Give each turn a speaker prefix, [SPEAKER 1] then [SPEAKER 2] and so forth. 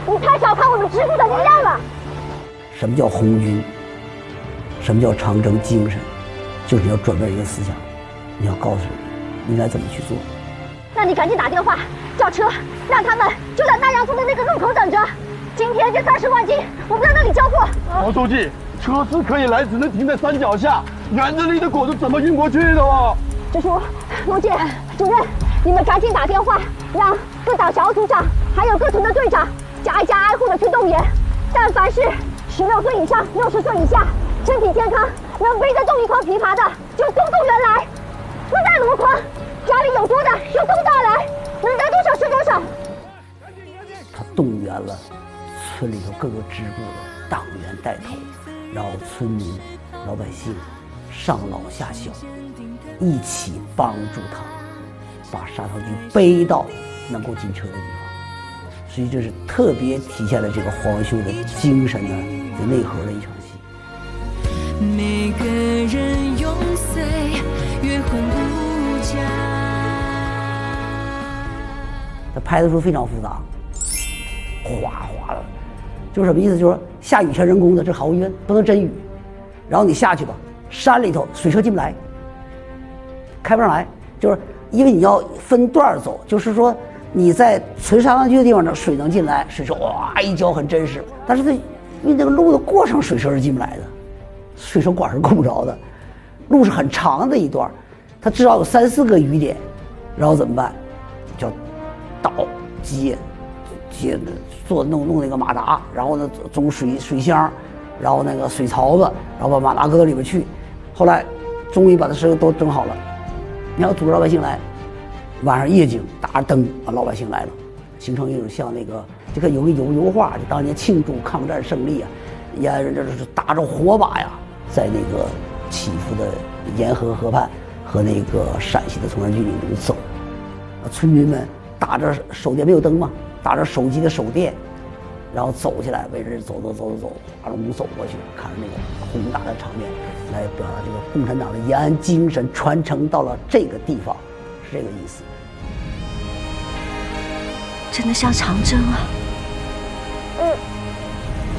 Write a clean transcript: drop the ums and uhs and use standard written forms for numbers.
[SPEAKER 1] 你太小看我们支部的力量了。
[SPEAKER 2] 什么叫红军？什么叫长征精神？就是你要转变一个思想，你要告诉人应该怎么去做。
[SPEAKER 1] 那你赶紧打电话叫车，让他们就在南阳村的那个路口等着。今天这30万斤，我们在那里交货。
[SPEAKER 3] 毛书记，车是可以来，只能停在山脚下，园子里的果子怎么运过去的哦？
[SPEAKER 1] 支书、卢姐、主任，你们赶紧打电话，让各党小组长还有各村的队长家家挨户的去动员。但凡是16岁以上、60岁以下、身体健康、能背得动一筐枇杷的，就送动员来。不在箩筐，家里有多的就送到来，能得多少是多少。
[SPEAKER 2] 他动员了村里头各个支部的党员带头，然后村民、老百姓上老下小，一起帮助他把砂糖橘背到能够进车的地方。所以这是特别体现了这个黄文秀的精神的内核的一场戏。
[SPEAKER 4] 每个人永岁月红无价。
[SPEAKER 2] 他拍的时候非常复杂，哗哗的，就是什么意思？就是说下雨前人工的，这毫无疑问不能真雨。然后你下去吧，山里头水车进不来，开不上来，就是因为你要分段走，就是说你在存砂糖橘的地方呢，水能进来，水车哇一浇很真实，但是它因为那个路的过程，水车是进不来的，水车管是够不着的，路是很长的一段，它至少有3、4个雨点，然后怎么办？叫倒接做弄那个马达，然后呢种水箱，然后那个水槽子，然后把马达搁到里边去。后来终于把这事都整好了，你要组织老百姓来，晚上夜景打着灯，把老百姓来了，形成一种像那个这个有个油画，就当年庆祝抗战胜利啊，也这是打着火把呀，在那个起伏的沿河河畔和那个陕西的崇山峻岭中走，村民们打着手电，没有灯嘛，打着手机的手电，然后走起来，围着走，阿龙走过去，看着那个宏大的场面，来表达这个共产党的延安精神传承到了这个地方，是这个意思。
[SPEAKER 4] 真的像长征啊！
[SPEAKER 1] 嗯。